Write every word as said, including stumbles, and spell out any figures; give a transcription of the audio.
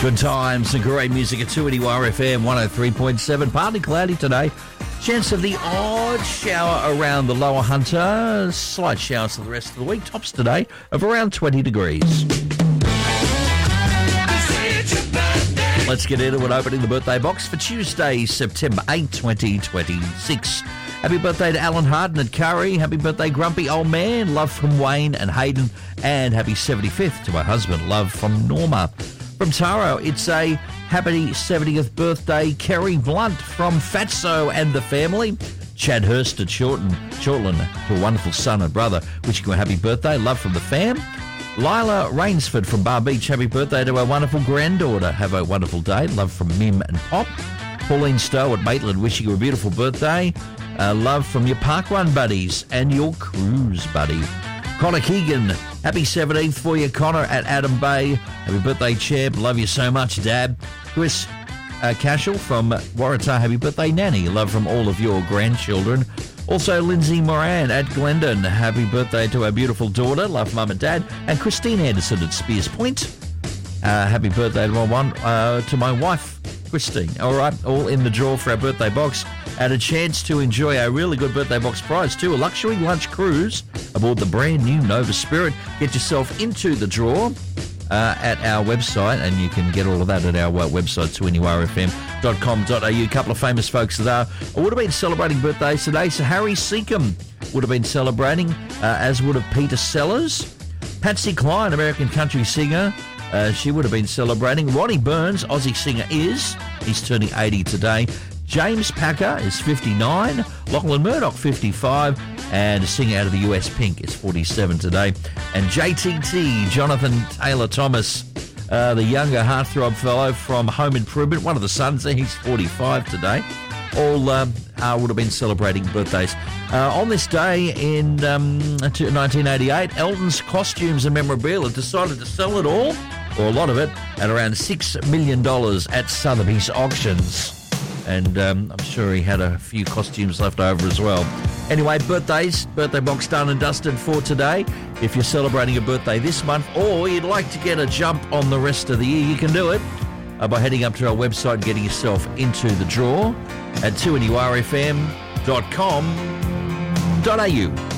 Good times and great music at two eighty-one F M one oh three point seven. Partly cloudy today. Chance of the odd shower around the lower Hunter. Slight showers for the rest of the week. Tops today of around twenty degrees. Let's get into it, opening the birthday box for Tuesday, September eighth, twenty twenty-six. Happy birthday to Alan Harden at Curry. Happy birthday, Grumpy Old Man. Love from Wayne and Hayden. And happy seventy-fifth to my husband. Love from Norma. From Taro, it's a happy seventieth birthday, Kerry Blunt from Fatso and the family. Chad Hurst at Shorten, Shortland to a wonderful son and brother. Wishing you a happy birthday. Love from the fam. Lila Rainsford from Bar Beach. Happy birthday to our wonderful granddaughter. Have a wonderful day. Love from Mim and Pop. Pauline Stowe at Maitland. Wishing you a beautiful birthday. Uh, love from your Park Run buddies and your cruise buddy. Connor Keegan, happy seventeenth for you, Connor at Adam Bay. Happy birthday, champ. Love you so much, Dad. Chris uh, Cashel from Waratah. Happy birthday, Nanny. Love from all of your grandchildren. Also, Lindsay Moran at Glendon. Happy birthday to our beautiful daughter. Love, Mum and Dad. And Christine Anderson at Spears Point. Uh, happy birthday to my, one, uh, to my wife, Christine. All right, all in the draw for our birthday box. And a chance to enjoy a really good birthday box prize too, a luxury lunch cruise aboard the brand new Nova Spirit. Get yourself into the draw uh, at our website, and you can get all of that at our uh, website, two N U R F M dot com dot A U. A couple of famous folks there. I would have been celebrating birthdays today, so Harry Seacombe would have been celebrating, uh, as would have Peter Sellers. Patsy Cline, American country singer, uh, she would have been celebrating. Ronnie Burns, Aussie singer, is. He's turning eighty today. James Packer is fifty-nine, Lachlan Murdoch fifty-five, and a singer out of the U S, Pink, is forty-seven today. And J T T, Jonathan Taylor Thomas, uh, the younger heartthrob fellow from Home Improvement, one of the sons, he's forty-five today. All um, uh, would have been celebrating birthdays. Uh, on this day in um, nineteen eighty-eight, Elton's costumes and memorabilia decided to sell it all, or a lot of it, at around six million dollars at Sotheby's auctions. And um, I'm sure he had a few costumes left over as well. Anyway, birthdays, birthday box done and dusted for today. If you're celebrating a birthday this month, or you'd like to get a jump on the rest of the year, you can do it uh, by heading up to our website and getting yourself into the draw at two N U R F M dot com dot A U.